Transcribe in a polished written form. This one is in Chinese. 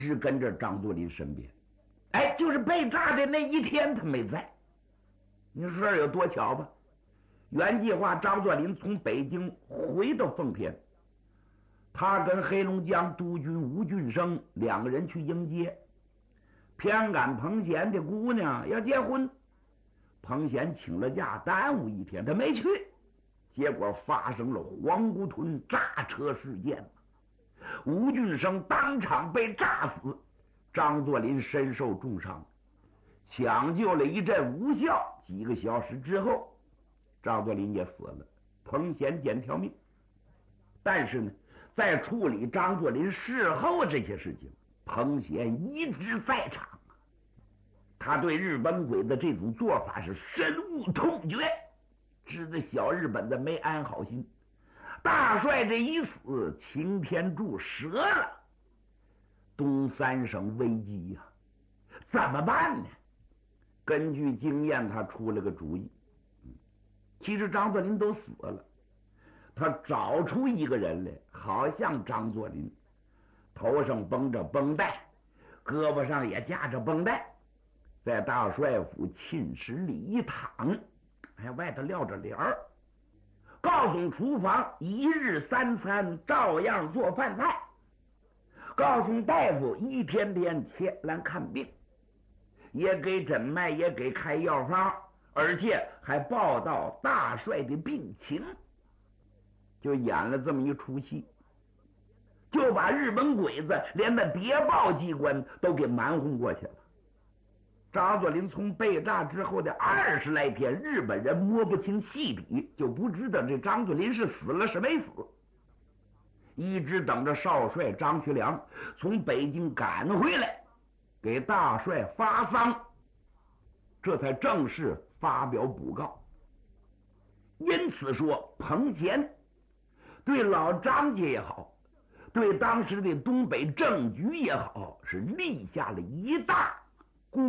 直跟着张作霖身边。哎，就是被炸的那一天他没在。你说这有多巧吧？原计划张作霖从北京回到奉天，他跟黑龙江督军吴俊升两个人去迎接。偏赶彭贤的姑娘要结婚，彭贤请了假，耽误一天，他没去。结果发生了黄姑屯炸车事件，吴俊升当场被炸死，张作霖身受重伤，抢救了一阵无效，几个小时之后，张作霖也死了，彭贤捡条命。但是呢，在处理张作霖事后这些事情，彭贤一直在场，他对日本鬼子这种做法是深恶痛绝，知道小日本的没安好心。大帅这一死，擎天柱折了，东三省危机呀，怎么办呢？根据经验，他出了个主意。其实张作霖都死了，他找出一个人来，好像张作霖，头上绷着绷带，胳膊上也架着绷带，在大帅府寝室里一躺，外头撂着帘儿，告诉厨房一日三餐照样做饭菜，告诉大夫一天天前来看病，也给诊脉，也给开药方，而且还报道大帅的病情，就演了这么一出戏，就把日本鬼子连那谍报机关都给瞒混过去了。张作霖从被炸之后的20来天，日本人摸不清细底，就不知道这张作霖是死了是没死，一直等着少帅张学良从北京赶回来给大帅发丧，这才正式发表布告。因此说，彭贤对老张家也好，对当时的东北政局也好，是立下了一大